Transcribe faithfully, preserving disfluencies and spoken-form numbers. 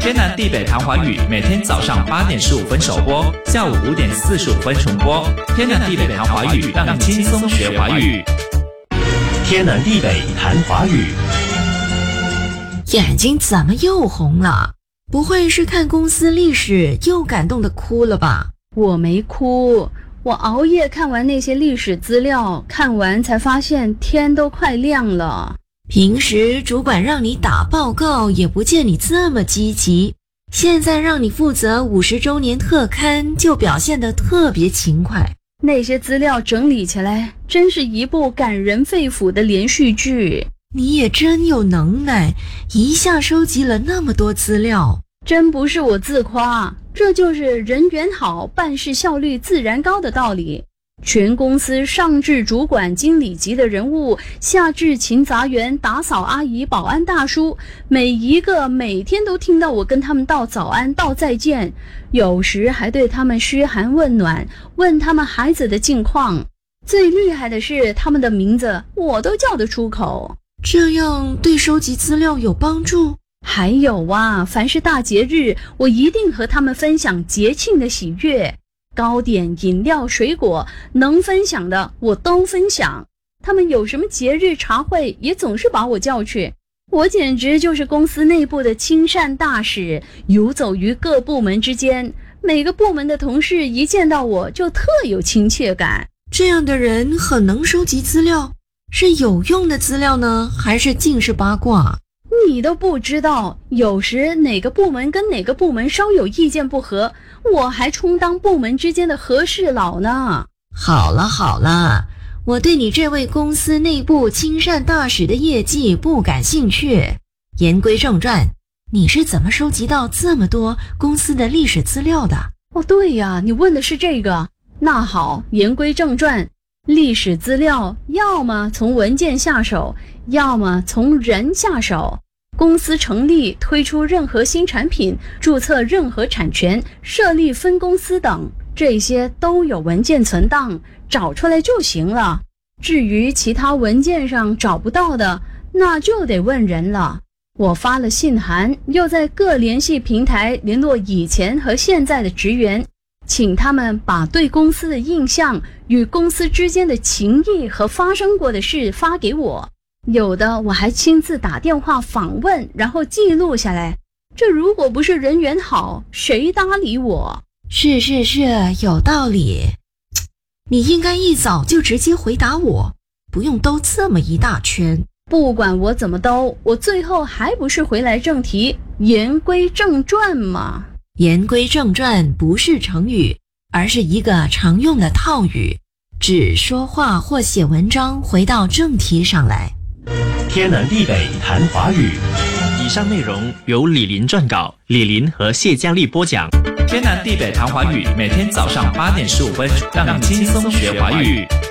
天南地北谈华语，每天早上八点十五分首播，下午五点四十五分重播。天南地北谈华语，让你轻松学华语。 天南地北谈华语。 眼睛怎么又红了？不会是看公司历史又感动的哭了吧？ 我没哭，我熬夜看完那些历史资料，看完才发现天都快亮了。 平时主管让你打报告也不见你这么积极，现在让你负责五十周年特刊就表现得特别勤快。 那些资料整理起来，真是一部感人肺腑的连续剧。 你也真有能耐，一下收集了那么多资料。 真不是我自夸，这就是人缘好，办事效率自然高的道理。全公司上至主管经理级的人物，下至勤杂员、打扫阿姨、保安大叔，每一个每天都听到我跟他们道早安道再见，有时还对他们嘘寒问暖，问他们孩子的近况。最厉害的是他们的名字我都叫得出口。 这样对收集资料有帮助？ 还有啊，凡是大节日，我一定和他们分享节庆的喜悦，糕点、饮料、水果，能分享的我都分享。他们有什么节日茶会，也总是把我叫去。我简直就是公司内部的亲善大使，游走于各部门之间，每个部门的同事一见到我就特有亲切感。 这样的人很能收集资料，是有用的资料呢，还是尽是八卦？ 你都不知道，有时哪个部门跟哪个部门稍有意见不合，我还充当部门之间的和事佬呢。 好了好了，我对你这位公司内部亲善大使的业绩不感兴趣。言归正传，你是怎么收集到这么多公司的历史资料的？ 哦，对呀，你问的是这个。那好，言归正传，历史资料要么从文件下手，要么从人下手。公司成立、推出任何新产品、注册任何产权、设立分公司等，这些都有文件存档，找出来就行了。至于其他文件上找不到的，那就得问人了。我发了信函，又在各联系平台联络以前和现在的职员，请他们把对公司的印象与公司之间的情谊和发生过的事发给我。有的我还亲自打电话访问，然后记录下来。这如果不是人缘好，谁搭理我？ 是是是，有道理。你应该一早就直接回答我，不用兜这么一大圈。 不管我怎么兜，我最后还不是回来正题，言归正传嘛。 言归正传不是成语，而是一个常用的套语，指说话或写文章回到正题上来。 天南地北谈华语。 以上内容由李林撰稿，李林和谢佳丽播讲。天南地北谈华语，每天早上八点十五分，让你轻松学华语。